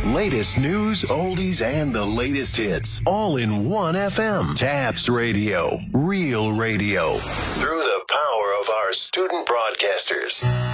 Latest news, oldies, and the latest hits. All in one FM. Tabs Radio. Real radio. Through the power of our student broadcasters.